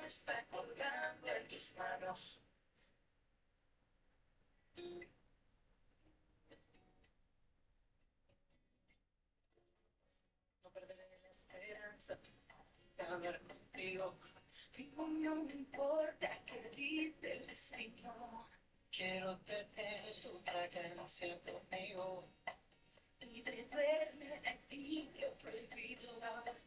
está colgando en tus manos. No perderé la esperanza de hablar contigo. Y no me importa que dice el destino. Quiero tener tu fragancia conmigo. Y beberme de ti, lo prohibido.